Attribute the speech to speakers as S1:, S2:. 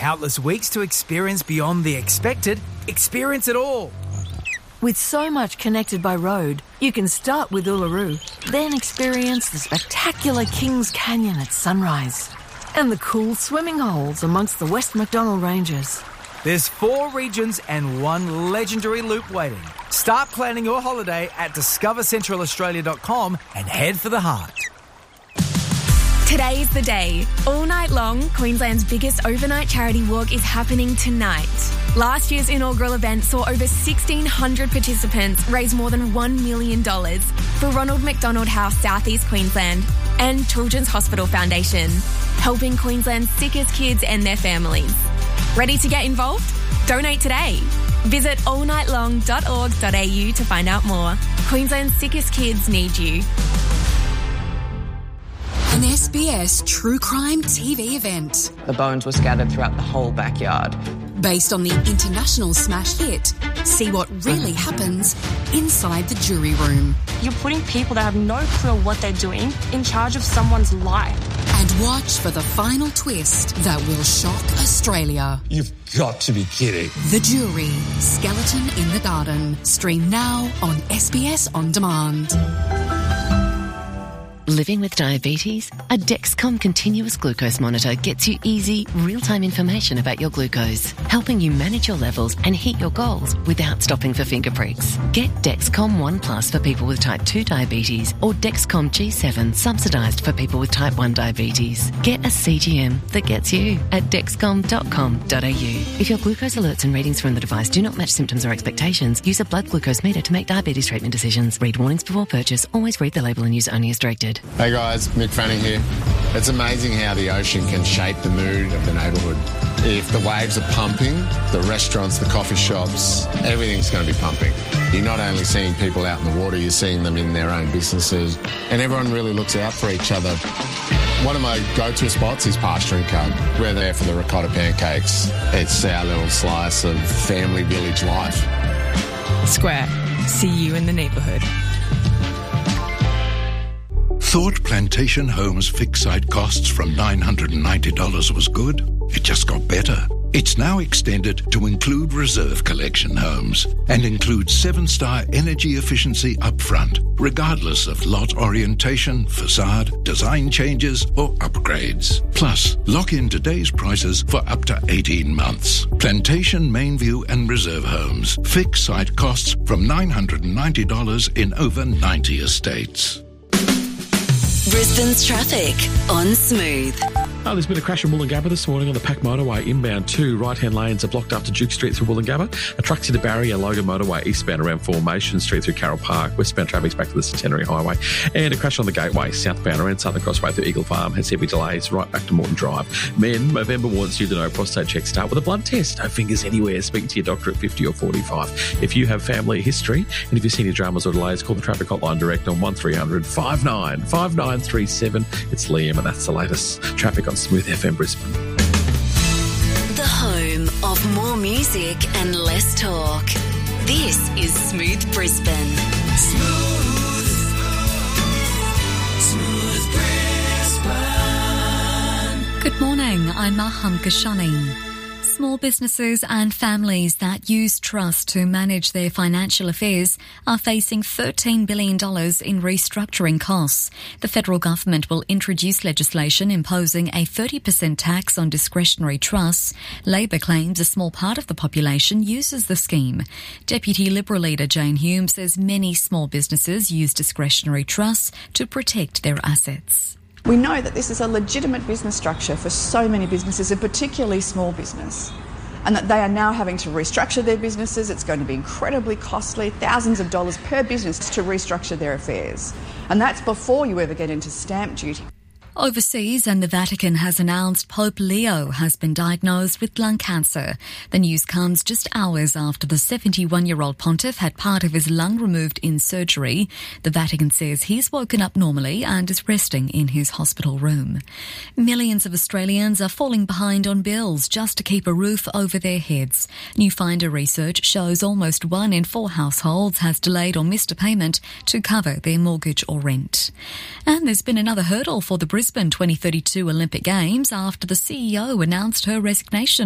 S1: countless weeks to experience beyond the expected, experience it all.
S2: With so much connected by road, you can start with Uluru, then experience the spectacular Kings Canyon at sunrise and the cool swimming holes amongst the West Macdonnell Ranges.
S1: There's 4 regions and 1 legendary loop waiting. Start planning your holiday at discovercentralaustralia.com and head for the heart.
S3: Today's the day. All night long, Queensland's biggest overnight charity walk is happening tonight. Last year's inaugural event saw over 1,600 participants raise more than $1 million for Ronald McDonald House, South East Queensland, and Children's Hospital Foundation, helping Queensland's sickest kids and their families. Ready to get involved? Donate today. Visit allnightlong.org.au to find out more. Queensland's sickest kids need you.
S4: An SBS True Crime TV event.
S5: The bones was gathered throughout the whole backyard.
S4: Based on the international smash hit, see what really happens inside the jury room.
S6: You're putting people that have no clue what they're doing in charge of someone's life.
S4: And watch for the final twist that will shock Australia.
S7: You've got to be kidding.
S4: The Jury, Skeleton in the Garden. Stream now on SBS On Demand.
S8: Living with diabetes? A Dexcom continuous glucose monitor gets you easy, real-time information about your glucose, helping you manage your levels and hit your goals without stopping for finger pricks. Get Dexcom One Plus for people with type 2 diabetes or Dexcom G7 subsidised for people with type 1 diabetes. Get a CGM that gets you at dexcom.com.au. If your glucose alerts and readings from the device do not match symptoms or expectations, use a blood glucose meter to make diabetes treatment decisions. Read warnings before purchase. Always read the label and use only as directed.
S9: Hey guys, Mick Fanning here. It's amazing how the ocean can shape the mood of the neighbourhood. If the waves are pumping, the restaurants, the coffee shops, everything's going to be pumping. You're not only seeing people out in the water, you're seeing them in their own businesses, and everyone really looks out for each other. One of my go-to spots is Pasture & Cub. We're there for the ricotta pancakes. It's our little slice of family village life.
S10: Square. See you in the neighbourhood.
S11: Thought Plantation Homes fixed site costs from $990 was good? It just got better. It's now extended to include reserve collection homes and includes 7-star energy efficiency upfront, regardless of lot orientation, facade, design changes or upgrades. Plus, lock in today's prices for up to 18 months. Plantation, Mainview and Reserve Homes. Fixed site costs from $990 in over 90 estates.
S12: Brisbane's traffic on Smooth.
S13: There's been a crash in Woolloongabba this morning on the Pack Motorway inbound. 2 right-hand lanes are blocked up to Duke Street through Woolloongabba. A truck's hit a barrier, Logan Motorway eastbound around Formation Street through Carroll Park. Westbound traffic's back to the Centenary Highway. And a crash on the Gateway, southbound around Southern Crossway through Eagle Farm. Has heavy delays right back to Morton Drive. Men, Movember wants you to know prostate checks start with a blood test. No fingers anywhere. Speak to your doctor at 50 or 45. If you have family history and if you've seen any dramas or delays, call the traffic hotline direct on 1300 59 5937. It's Liam and that's the latest traffic on Smooth FM Brisbane.
S12: The home of more music and less talk. This is Smooth Brisbane.
S14: Smooth Brisbane.
S15: Good morning, I'm Maham Kashani. Small businesses and families that use trust to manage their financial affairs are facing $13 billion in restructuring costs. The federal government will introduce legislation imposing a 30% tax on discretionary trusts. Labor claims a small part of the population uses the scheme. Deputy Liberal leader Jane Hume says many small businesses use discretionary trusts to protect their assets.
S16: We know that this is a legitimate business structure for so many businesses, and particularly small business, and that they are now having to restructure their businesses. It's going to be incredibly costly, thousands of dollars per business to restructure their affairs. And that's before you ever get into stamp duty.
S15: Overseas, and the Vatican has announced Pope Leo has been diagnosed with lung cancer. The news comes just hours after the 71-year-old pontiff had part of his lung removed in surgery. The Vatican says he's woken up normally and is resting in his hospital room. Millions of Australians are falling behind on bills just to keep a roof over their heads. New Finder research shows almost 1 in 4 households has delayed or missed a payment to cover their mortgage or rent. And there's been another hurdle for the Brisbane 2032 Olympic Games after the CEO announced her resignation.